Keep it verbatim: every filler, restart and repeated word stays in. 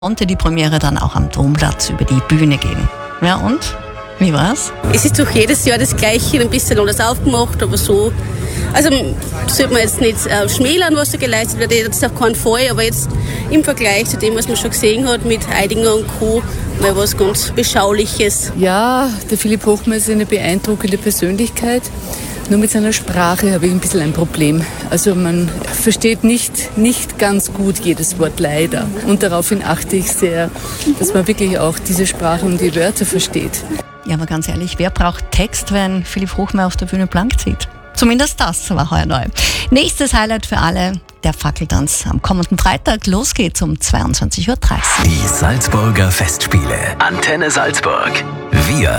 konnte die Premiere dann auch am Domplatz über die Bühne gehen. Ja und? Wie war's? Es ist doch jedes Jahr das Gleiche, ein bisschen alles aufgemacht, aber so. Also sollte man jetzt nicht äh, schmälern, was da geleistet wird, jetzt auf keinen Fall, aber jetzt im Vergleich zu dem, was man schon gesehen hat mit Eidinger und Co., war was ganz Beschauliches. Ja, der Philipp Hochmeier ist eine beeindruckende Persönlichkeit. Nur mit seiner Sprache habe ich ein bisschen ein Problem. Also man versteht nicht, nicht ganz gut jedes Wort, leider. Und daraufhin achte ich sehr, dass man wirklich auch diese Sprache und die Wörter versteht. Ja, aber ganz ehrlich, wer braucht Text, wenn Philipp Hochmeier auf der Bühne blank zieht? Zumindest das war heuer neu. Nächstes Highlight für alle, der Fackeltanz am kommenden Freitag. Los geht's um zweiundzwanzig Uhr dreißig. Die Salzburger Festspiele. Antenne Salzburg. Wir